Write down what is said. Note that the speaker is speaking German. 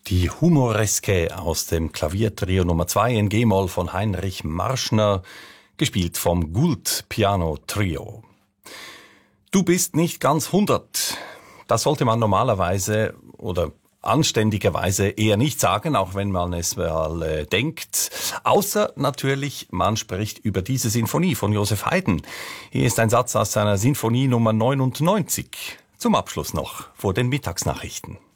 Die Humoreske aus dem Klaviertrio Nummer 2 in G-Moll von Heinrich Marschner, gespielt vom Gould Piano Trio. Du bist nicht ganz 100. Das sollte man normalerweise oder anständigerweise eher nicht sagen, auch wenn man es mal denkt. Außer natürlich, man spricht über diese Sinfonie von Joseph Haydn. Hier ist ein Satz aus seiner Sinfonie Nummer 99. Zum Abschluss noch vor den Mittagsnachrichten.